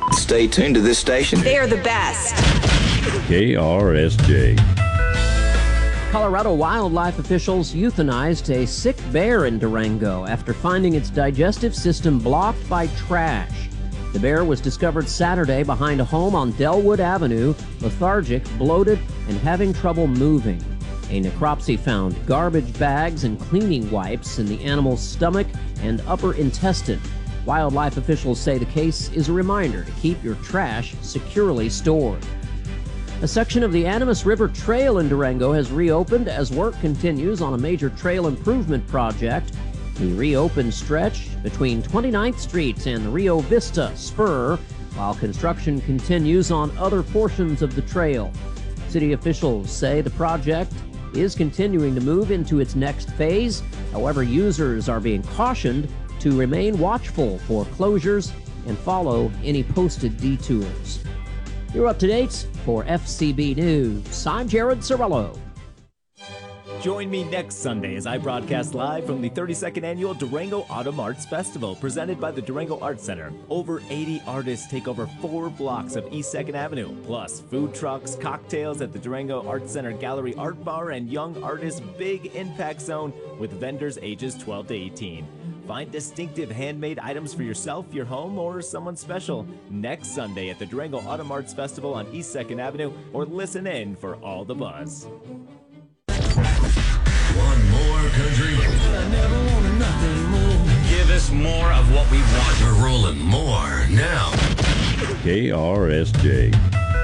Stay tuned to this station. They are the best. KRSJ. Colorado wildlife officials euthanized a sick bear in Durango after finding its digestive system blocked by trash. The bear was discovered Saturday behind a home on Delwood Avenue, lethargic, bloated, and having trouble moving. A necropsy found garbage bags and cleaning wipes in the animal's stomach and upper intestine. Wildlife officials say the case is a reminder to keep your trash securely stored. A section of the Animas River Trail in Durango has reopened as work continues on a major trail improvement project. The reopened stretch between 29th Street and the Rio Vista Spur, while construction continues on other portions of the trail. City officials say the project is continuing to move into its next phase. However, users are being cautioned to remain watchful for closures and follow any posted detours. You're up to date for FCB News. I'm Jared Cirillo. Join me next Sunday as I broadcast live from the 32nd Annual Durango Autumn Arts Festival, presented by the Durango Arts Center. Over 80 artists take over 4 blocks of East 2nd Avenue, plus food trucks, cocktails at the Durango Arts Center Gallery Art Bar, and Young Artists Big Impact Zone with vendors ages 12 to 18. Find distinctive handmade items for yourself, your home, or someone special next Sunday at the Durango Autumn Arts Festival on East 2nd Avenue, or listen in for all the buzz. Want more country? I never wanted nothing more. Give us more of what we want. We're rolling more now. KRSJ.